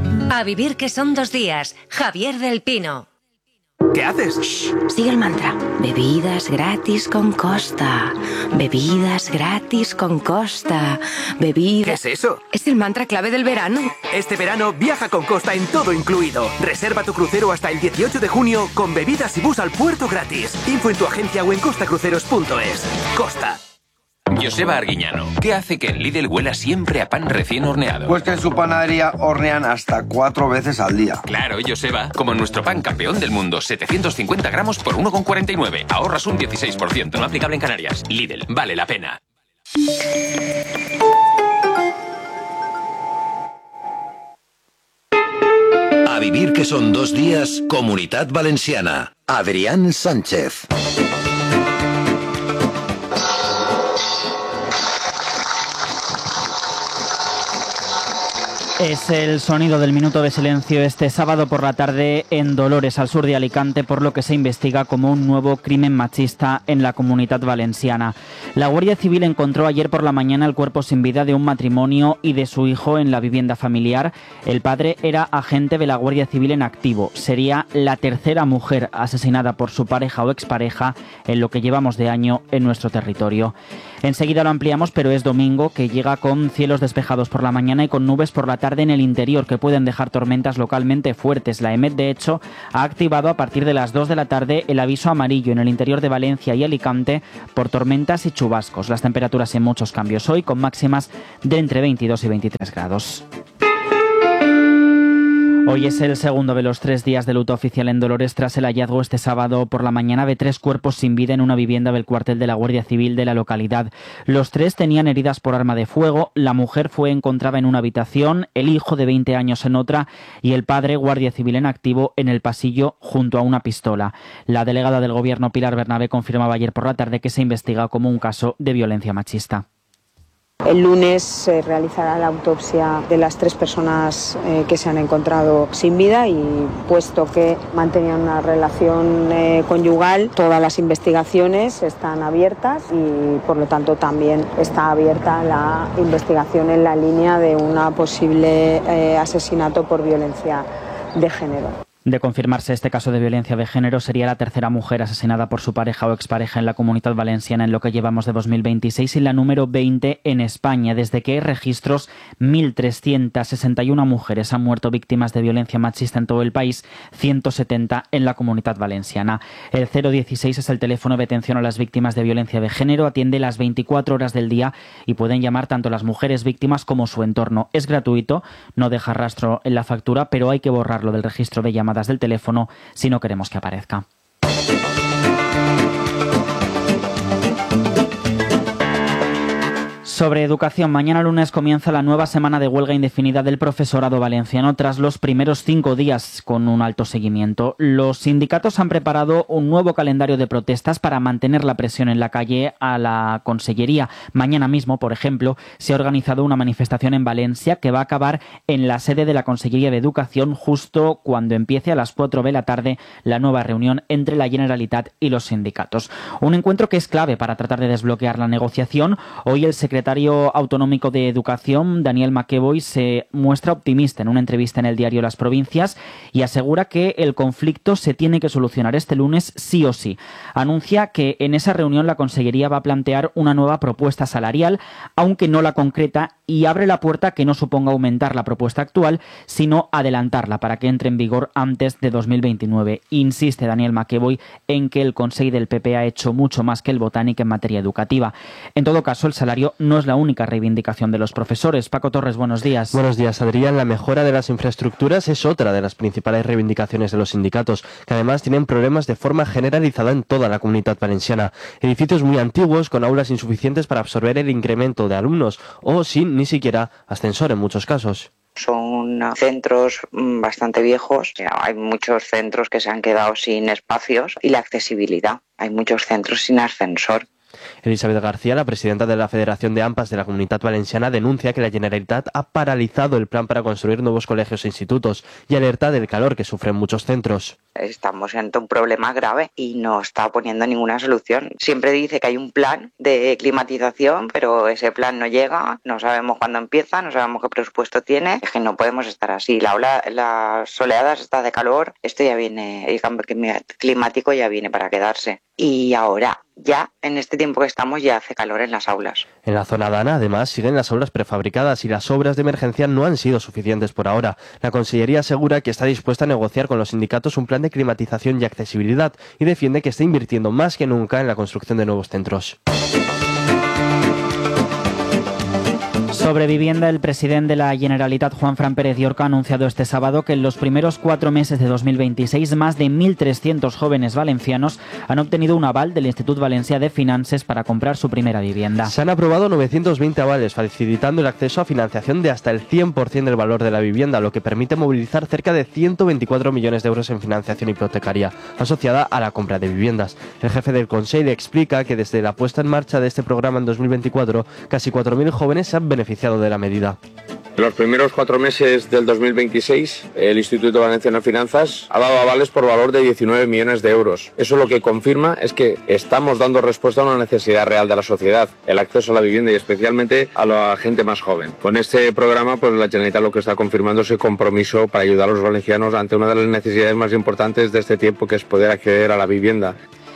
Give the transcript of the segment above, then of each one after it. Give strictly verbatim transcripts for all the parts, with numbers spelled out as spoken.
A vivir que son dos días. Javier del Pino. ¿Qué haces? Shh, sigue el mantra. Bebidas gratis con Costa. Bebidas gratis con Costa. Bebidas... ¿Qué es eso? Es el mantra clave del verano. Este verano viaja con Costa en todo incluido. Reserva tu crucero hasta el dieciocho de junio con bebidas y bus al puerto gratis. Info en tu agencia o en costacruceros punto es. Costa. Joseba Arguiñano, ¿qué hace que en Lidl huela siempre a pan recién horneado? Pues que en su panadería hornean hasta cuatro veces al día. Claro, Joseba, como nuestro pan campeón del mundo, setecientos cincuenta gramos por uno con cuarenta y nueve. Ahorras un dieciséis por ciento, no aplicable en Canarias. Lidl, vale la pena. A vivir que son dos días, Comunitat Valenciana. Adrián Sánchez. Es el sonido del minuto de silencio este sábado por la tarde en Dolores, al sur de Alicante, por lo que se investiga como un nuevo crimen machista en la Comunitat Valenciana. La Guardia Civil encontró ayer por la mañana el cuerpo sin vida de un matrimonio y de su hijo en la vivienda familiar. El padre era agente de la Guardia Civil en activo. Sería la tercera mujer asesinada por su pareja o expareja en lo que llevamos de año en nuestro territorio. Enseguida lo ampliamos, pero es domingo, que llega con cielos despejados por la mañana y con nubes por la tarde en el interior que pueden dejar tormentas localmente fuertes. La EMET, de hecho, ha activado a partir de las dos de la tarde el aviso amarillo en el interior de Valencia y Alicante por tormentas y chubascos. Las temperaturas en muchos cambios hoy, con máximas de entre veintidós y veintitrés grados. Hoy es el segundo de los tres días de luto oficial en Dolores tras el hallazgo este sábado por la mañana de tres cuerpos sin vida en una vivienda del cuartel de la Guardia Civil de la localidad. Los tres tenían heridas por arma de fuego, la mujer fue encontrada en una habitación, el hijo de veinte años en otra y el padre, Guardia Civil en activo, en el pasillo junto a una pistola. La delegada del Gobierno, Pilar Bernabé, confirmaba ayer por la tarde que se investiga como un caso de violencia machista. El lunes se realizará la autopsia de las tres personas eh, que se han encontrado sin vida y puesto que mantenían una relación eh, conyugal, todas las investigaciones están abiertas y por lo tanto también está abierta la investigación en la línea de un posible eh, asesinato por violencia de género. De confirmarse este caso de violencia de género, sería la tercera mujer asesinada por su pareja o expareja en la Comunitat Valenciana en lo que llevamos de dos mil veintiséis y la número veinte en España. Desde que hay registros, mil trescientas sesenta y una mujeres han muerto víctimas de violencia machista en todo el país, ciento setenta en la Comunitat Valenciana. El cero dieciséis es el teléfono de atención a las víctimas de violencia de género, atiende las veinticuatro horas del día y pueden llamar tanto las mujeres víctimas como su entorno. Es gratuito, no deja rastro en la factura, pero hay que borrarlo del registro de llamadas del teléfono si no queremos que aparezca. Sobre educación, mañana lunes comienza la nueva semana de huelga indefinida del profesorado valenciano tras los primeros cinco días con un alto seguimiento. Los sindicatos han preparado un nuevo calendario de protestas para mantener la presión en la calle a la Consellería. Mañana mismo, por ejemplo, se ha organizado una manifestación en Valencia que va a acabar en la sede de la Consellería de Educación justo cuando empiece a las cuatro de la tarde la nueva reunión entre la Generalitat y los sindicatos. Un encuentro que es clave para tratar de desbloquear la negociación. Hoy el secretario El secretario autonómico de Educación, Daniel McEvoy, se muestra optimista en una entrevista en el diario Las Provincias y asegura que el conflicto se tiene que solucionar este lunes sí o sí. Anuncia que en esa reunión la Consellería va a plantear una nueva propuesta salarial, aunque no la concreta, y abre la puerta a que no suponga aumentar la propuesta actual, sino adelantarla para que entre en vigor antes de dos mil veintinueve. Insiste Daniel McEvoy en que el Consell del P P ha hecho mucho más que el Botánic en materia educativa. En todo caso, el salario no es la única reivindicación de los profesores. Paco Torres, buenos días. Buenos días, Adrián. La mejora de las infraestructuras es otra de las principales reivindicaciones de los sindicatos, que además tienen problemas de forma generalizada en toda la Comunitat Valenciana. Edificios muy antiguos, con aulas insuficientes para absorber el incremento de alumnos, o sin ni siquiera ascensor en muchos casos. Son centros bastante viejos, hay muchos centros que se han quedado sin espacios y la accesibilidad. Hay muchos centros sin ascensor. Elisabet García, la presidenta de la Federación de AMPAs de la Comunitat Valenciana, denuncia que la Generalitat ha paralizado el plan para construir nuevos colegios e institutos y alerta del calor que sufren muchos centros. Estamos ante un problema grave y no está poniendo ninguna solución. Siempre dice que hay un plan de climatización, pero ese plan no llega, no sabemos cuándo empieza, no sabemos qué presupuesto tiene. Es que no podemos estar así. La ola, las oleadas está de calor, esto ya viene, el cambio climático ya viene para quedarse. Y ahora, ya en este tiempo que estamos, ya hace calor en las aulas. En la zona Dana, además, siguen las aulas prefabricadas y las obras de emergencia no han sido suficientes por ahora. La Consellería asegura que está dispuesta a negociar con los sindicatos un plan de climatización y accesibilidad y defiende que está invirtiendo más que nunca en la construcción de nuevos centros. Sobre vivienda, el presidente de la Generalitat, Juanfran Pérez Llorca, ha anunciado este sábado que en los primeros cuatro meses de dos mil veintiséis más de mil trescientos jóvenes valencianos han obtenido un aval del Institut Valencià de Finances para comprar su primera vivienda. Se han aprobado novecientos veinte avales, facilitando el acceso a financiación de hasta el cien por ciento del valor de la vivienda, lo que permite movilizar cerca de ciento veinticuatro millones de euros en financiación hipotecaria, asociada a la compra de viviendas. El jefe del Consell explica que desde la puesta en marcha de este programa en dos mil veinticuatro, casi cuatro mil jóvenes se han beneficiado de la medida. En los primeros cuatro meses del dos mil veintiséis, el Instituto Valenciano de Finanzas ha dado avales por valor de diecinueve millones de euros. Eso lo que confirma es que estamos dando respuesta a una necesidad real de la sociedad, el acceso a la vivienda y especialmente a la gente más joven. Con este programa, pues la Generalitat lo que está confirmando es el compromiso para ayudar a los valencianos ante una de las necesidades más importantes de este tiempo, que es poder acceder a la vivienda.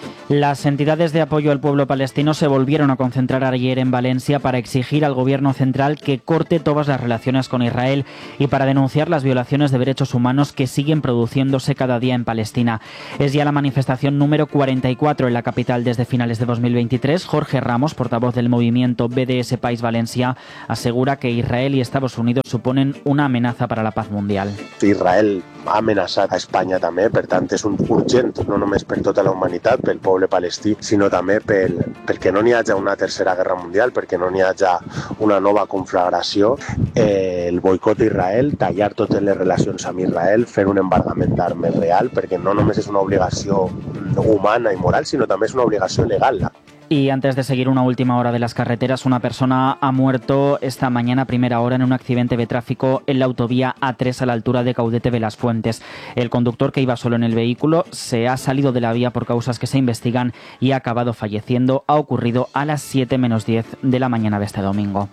Las entidades de apoyo al pueblo palestino se volvieron a concentrar ayer en Valencia para exigir al gobierno central que corte todas las relaciones con Israel y para denunciar las violaciones de derechos humanos que siguen produciéndose cada día en Palestina. Es ya la manifestación número cuarenta y cuatro en la capital desde finales de dos mil veintitrés. Jorge Ramos, portavoz del movimiento B D S País Valencià, asegura que Israel y Estados Unidos suponen una amenaza para la paz mundial. Israel ha amenaçat a Espanya també, per tant és un urgent, no només per tota la humanitat, pel poble palestí, sinó també pel, perquè no n'hi hagi una tercera guerra mundial, perquè no n'hi hagi una nova conflagració, eh, el boicot a Israel, tallar totes les relacions amb Israel, fer un embargament d'armes real, perquè no només és una obligació humana i moral, sinó també és una obligació legal. Y antes de seguir, una última hora de las carreteras. Una persona ha muerto esta mañana a primera hora en un accidente de tráfico en la autovía A tres a la altura de Caudete de las Fuentes. El conductor, que iba solo en el vehículo, se ha salido de la vía por causas que se investigan y ha acabado falleciendo. Ha ocurrido a las siete menos diez de la mañana de este domingo.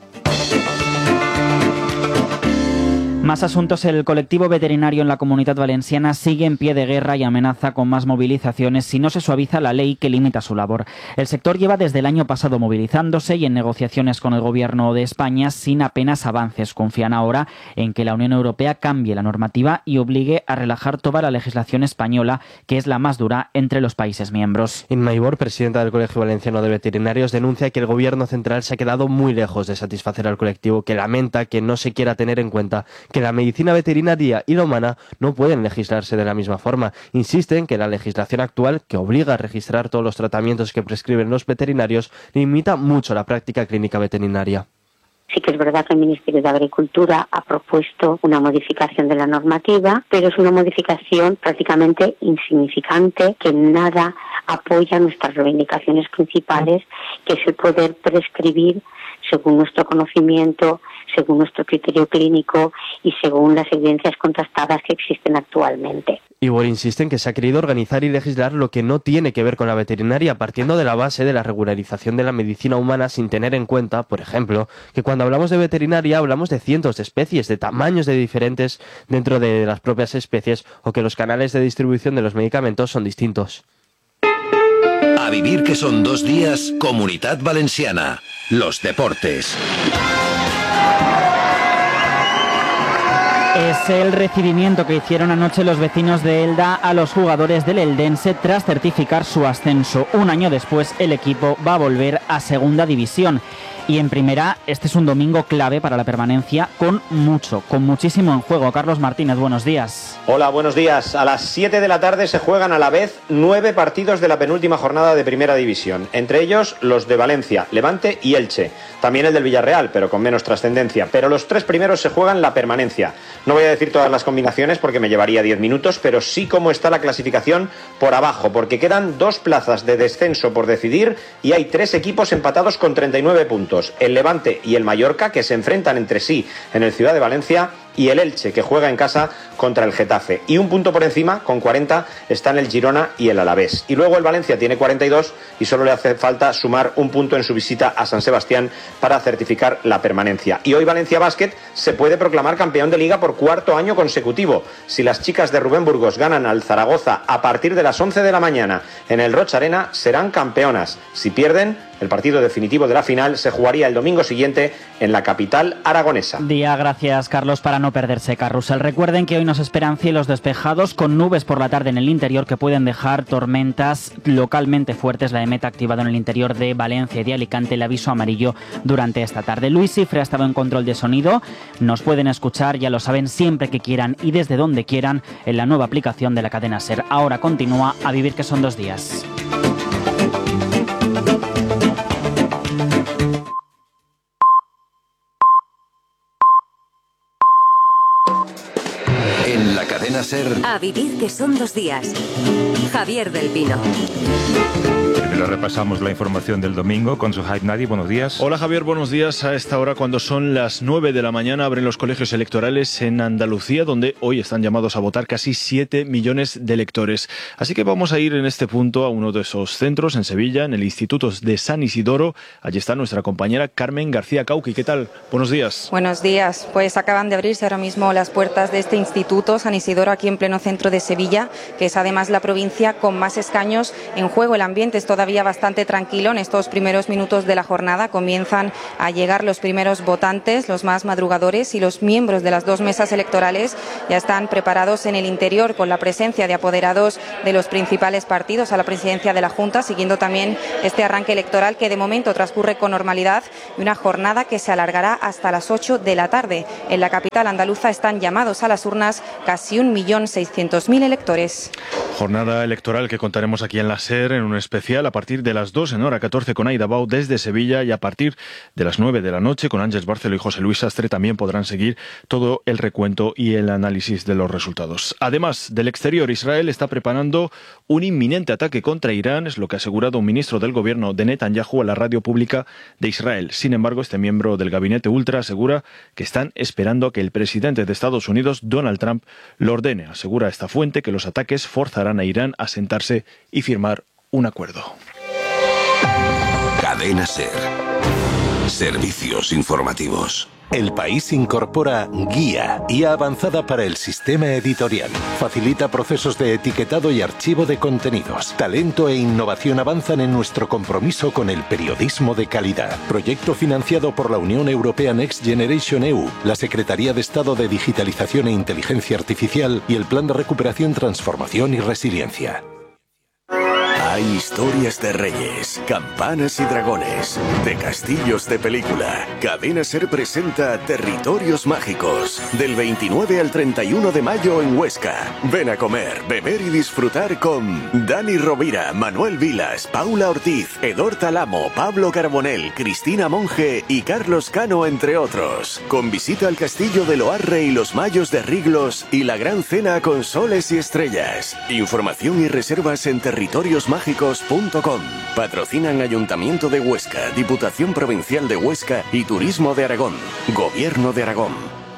Más asuntos. El colectivo veterinario en la Comunitat Valenciana sigue en pie de guerra y amenaza con más movilizaciones si no se suaviza la ley que limita su labor. El sector lleva desde el año pasado movilizándose y en negociaciones con el Gobierno de España sin apenas avances. Confían ahora en que la Unión Europea cambie la normativa y obligue a relajar toda la legislación española, que es la más dura entre los países miembros. Inma Ibor, presidenta del Colegio Valenciano de Veterinarios, denuncia que el Gobierno central se ha quedado muy lejos de satisfacer al colectivo, que lamenta que no se quiera tener en cuenta que la medicina veterinaria y la humana no pueden legislarse de la misma forma. Insisten que la legislación actual, que obliga a registrar todos los tratamientos que prescriben los veterinarios, limita mucho la práctica clínica veterinaria. Sí que es verdad que el Ministerio de Agricultura ha propuesto una modificación de la normativa, pero es una modificación prácticamente insignificante que nada apoya nuestras reivindicaciones principales, que es el poder prescribir según nuestro conocimiento, según nuestro criterio clínico y según las evidencias contrastadas que existen actualmente. Ibor insiste en que se ha querido organizar y legislar lo que no tiene que ver con la veterinaria, partiendo de la base de la regularización de la medicina humana sin tener en cuenta, por ejemplo, que cuando hablamos de veterinaria hablamos de cientos de especies, de tamaños de diferentes dentro de las propias especies, o que los canales de distribución de los medicamentos son distintos. A vivir que son dos días, Comunitat Valenciana. Los deportes. Es el recibimiento que hicieron anoche los vecinos de Elda a los jugadores del Eldense tras certificar su ascenso. Un año después, el equipo va a volver a Segunda División. Y en primera, este es un domingo clave para la permanencia, con mucho, con muchísimo en juego. Carlos Martínez, buenos días. Hola, buenos días. A las siete de la tarde se juegan a la vez nueve partidos de la penúltima jornada de Primera División. Entre ellos los de Valencia, Levante y Elche. También el del Villarreal, pero con menos trascendencia. Pero los tres primeros se juegan la permanencia. No voy a decir todas las combinaciones porque me llevaría diez minutos, pero sí cómo está la clasificación por abajo, porque quedan dos plazas de descenso por decidir y hay tres equipos empatados con treinta y nueve puntos. El Levante y el Mallorca, que se enfrentan entre sí en el Ciudad de Valencia, y el Elche, que juega en casa contra el Getafe. Y un punto por encima, con cuarenta, están el Girona y el Alavés. Y luego el Valencia tiene cuarenta y dos y solo le hace falta sumar un punto en su visita a San Sebastián para certificar la permanencia. Y hoy Valencia Basket se puede proclamar campeón de Liga por cuarto año consecutivo. Si las chicas de Rubén Burgos ganan al Zaragoza a partir de las once de la mañana en el Roch Arena, serán campeonas. Si pierden, el partido definitivo de la final se jugaría el domingo siguiente en la capital aragonesa. Día, gracias Carlos, para no perderse Carrusel. Recuerden que hoy nos esperan cielos despejados con nubes por la tarde en el interior que pueden dejar tormentas localmente fuertes. La EMET ha activado en el interior de Valencia y de Alicante el aviso amarillo durante esta tarde. Luis Cifre ha estado en control de sonido. Nos pueden escuchar, ya lo saben, siempre que quieran y desde donde quieran en la nueva aplicación de la cadena SER. Ahora continúa A Vivir que son dos días. En la cadena SER. A Vivir que son dos días. Javier del Pino. Primero repasamos la información del domingo con Suhaib Nadi. Buenos días. Hola Javier, buenos días. A esta hora, cuando son las nueve de la mañana, abren los colegios electorales en Andalucía, donde hoy están llamados a votar casi siete millones de electores. Así que vamos a ir en este punto a uno de esos centros, en Sevilla, en el Instituto de San Isidoro. Allí está nuestra compañera Carmen García Cauqui. ¿Qué tal? Buenos días. Buenos días. Pues acaban de abrirse ahora mismo las puertas de este Instituto San Isidoro, aquí en pleno centro de Sevilla, que es además la provincia con más escaños en juego. El ambiente es todavía bastante tranquilo. En estos primeros minutos de la jornada comienzan a llegar los primeros votantes, los más madrugadores, y los miembros de las dos mesas electorales ya están preparados en el interior con la presencia de apoderados de los principales partidos a la presidencia de la Junta, siguiendo también este arranque electoral que de momento transcurre con normalidad y una jornada que se alargará hasta las ocho de la tarde. En la capital andaluza están llamados a las urnas casi un millón seiscientos mil electores. Jornada electoral que contaremos aquí en la SER en un especial a partir de las dos en hora catorce con Aida Bau desde Sevilla, y a partir de las nueve de la noche con Ángeles Barceló y José Luis Sastre también podrán seguir todo el recuento y el análisis de los resultados. Además, del exterior, Israel está preparando un inminente ataque contra Irán, es lo que ha asegurado un ministro del gobierno de Netanyahu a la radio pública de Israel. Sin embargo, este miembro del gabinete ultra asegura que están esperando a que el presidente de Estados Unidos, Donald Trump, lo ordene. Asegura esta fuente que los ataques forzarán a Irán a sentarse y firmar un acuerdo. Cadena SER. Servicios informativos. El País incorpora Guía, I A avanzada para el sistema editorial. Facilita procesos de etiquetado y archivo de contenidos. Talento e innovación avanzan en nuestro compromiso con el periodismo de calidad. Proyecto financiado por la Unión Europea Next Generation E U, la Secretaría de Estado de Digitalización e Inteligencia Artificial y el Plan de Recuperación, Transformación y Resiliencia. Hay historias de reyes, campanas y dragones, de castillos de película. Cadena SER presenta Territorios Mágicos, del veintinueve al treinta y uno de mayo en Huesca. Ven a comer, beber y disfrutar con Dani Rovira, Manuel Vilas, Paula Ortiz, Edor Talamo, Pablo Carbonell, Cristina Monge y Carlos Cano, entre otros. Con visita al castillo de Loarre y los Mayos de Riglos y la gran cena con soles y estrellas. Información y reservas en territorios mágicos punto com. Patrocinan Ayuntamiento de Huesca, Diputación Provincial de Huesca y Turismo de Aragón. Gobierno de Aragón.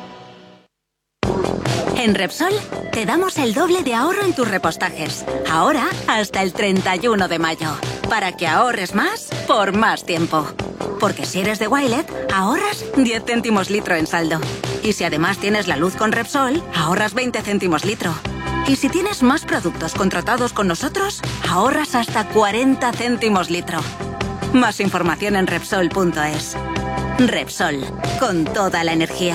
En Repsol te damos el doble de ahorro en tus repostajes. Ahora hasta el treinta y uno de mayo. Para que ahorres más por más tiempo. Porque si eres de Wilet, ahorras diez céntimos litro en saldo. Y si además tienes la luz con Repsol, ahorras veinte céntimos litro. Y si tienes más productos contratados con nosotros, ahorras hasta cuarenta céntimos litro. Más información en Repsol punto es. Repsol, con toda la energía.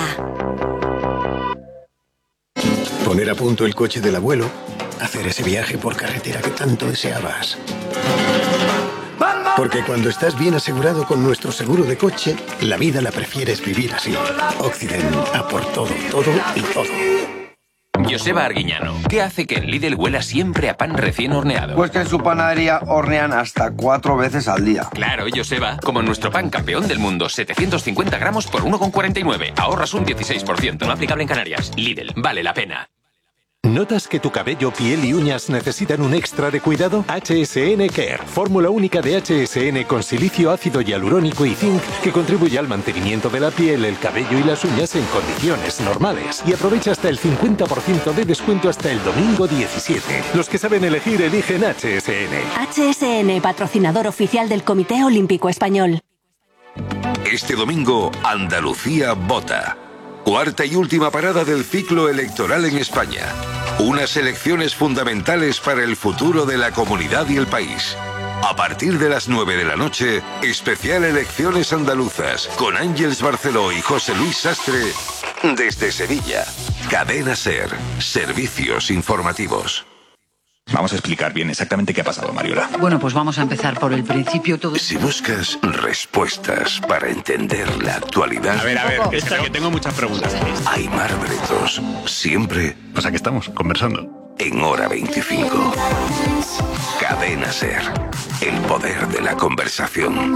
Poner a punto el coche del abuelo, hacer ese viaje por carretera que tanto deseabas. ¡Vamos! Porque cuando estás bien asegurado con nuestro seguro de coche, la vida la prefieres vivir así. Occident, a por todo, todo y todo. Joseba Arguiñano, ¿qué hace que en Lidl huela siempre a pan recién horneado? Pues que en su panadería hornean hasta cuatro veces al día. Claro, Joseba, como nuestro pan campeón del mundo, setecientos cincuenta gramos por uno con cuarenta y nueve. Ahorras un dieciséis por ciento, no aplicable en Canarias. Lidl, vale la pena. ¿Notas que tu cabello, piel y uñas necesitan un extra de cuidado? H S N Care, fórmula única de H S N con silicio, ácido hialurónico y zinc que contribuye al mantenimiento de la piel, el cabello y las uñas en condiciones normales. Y aprovecha hasta el cincuenta por ciento de descuento hasta el domingo diecisiete. Los que saben elegir eligen H S N. H S N, patrocinador oficial del Comité Olímpico Español. Este domingo, Andalucía vota. Cuarta y última parada del ciclo electoral en España. Unas elecciones fundamentales para el futuro de la comunidad y el país. A partir de las nueve de la noche, especial Elecciones Andaluzas, con Ángeles Barceló y José Luis Sastre, desde Sevilla. Cadena SER, servicios informativos. Vamos a explicar bien exactamente qué ha pasado, Mariola. Bueno, pues vamos a empezar por el principio. Todo... Si buscas respuestas para entender la actualidad... A ver, a ver, que, es que tengo muchas preguntas. Aimar Bretos, siempre... O sea, que estamos conversando. En Hora veinticinco. Cadena SER, el poder de la conversación.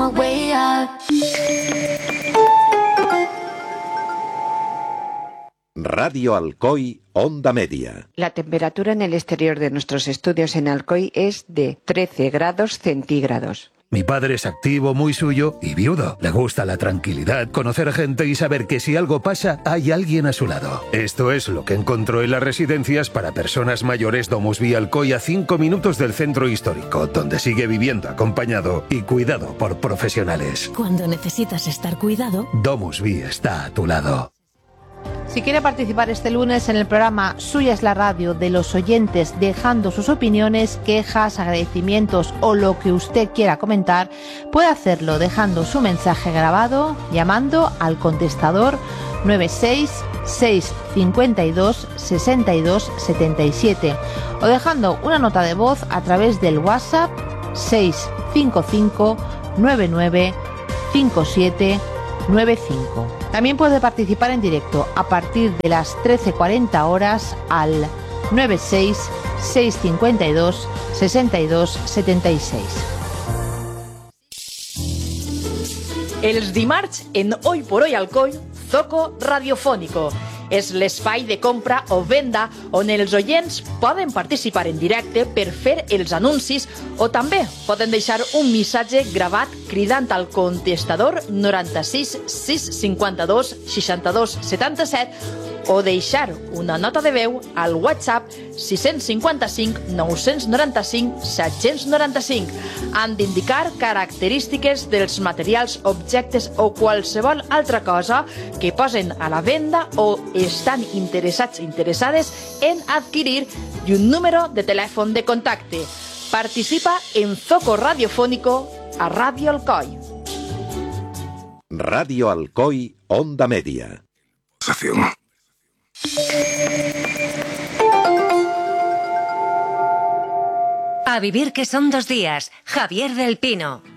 Radio Alcoy, Onda Media. La temperatura en el exterior de nuestros estudios en Alcoy es de trece grados centígrados. Mi padre es activo, muy suyo y viudo. Le gusta la tranquilidad, conocer gente y saber que si algo pasa, hay alguien a su lado. Esto es lo que encontró en las residencias para personas mayores Domusvi Alcoy, a cinco minutos del centro histórico, donde sigue viviendo acompañado y cuidado por profesionales. Cuando necesitas estar cuidado, Domusvi está a tu lado. Si quiere participar este lunes en el programa Suya es la radio de los oyentes, dejando sus opiniones, quejas, agradecimientos o lo que usted quiera comentar, puede hacerlo dejando su mensaje grabado llamando al contestador nueve seis seis cinco dos seis dos siete siete o dejando una nota de voz a través del WhatsApp seis cinco cinco nueve nueve cinco siete nueve cinco. También puede participar en directo a partir de las trece cuarenta horas al nueve seis seis cinco dos seis dos siete seis. Els dimarts, en Hoy por Hoy Alcoy, Zoco Radiofónico. És l'espai de compra o venda on els oients poden participar en directe per fer els anuncis o també poden deixar un missatge gravat cridant al contestador noranta-sis sis cinquanta-dos seixanta-dos setanta-set o deixar una nota de veu al WhatsApp sis cinc cinc nou nou cinc set nou cinc. Han d'indicar característiques dels materials, objectes o qualsevol altra cosa que posen a la venda o estan interessats interessades en adquirir i un número de telèfon de contacte. Participa en Zoco Radiofónico a Radio Alcoy. Radio Alcoy, Onda Media. A vivir que son dos días. Javier del Pino.